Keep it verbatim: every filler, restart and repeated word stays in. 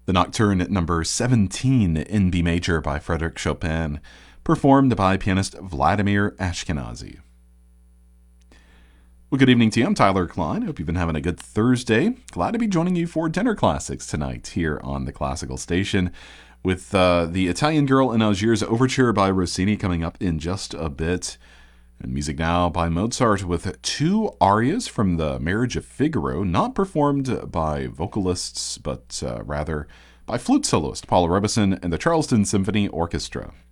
The Nocturne number seventeen in B major by Frédéric Chopin, performed by pianist Vladimir Ashkenazy. Well, good evening to you. I'm Tyler Klein. Hope you've been having a good Thursday. Glad to be joining you for Dinner Classics tonight here on the Classical Station, with uh, the Italian Girl in Algiers Overture by Rossini coming up in just a bit. And music now by Mozart with two arias from the Marriage of Figaro, not performed by vocalists, but uh, rather by flute soloist Paul Robeson and the Charleston Symphony Orchestra.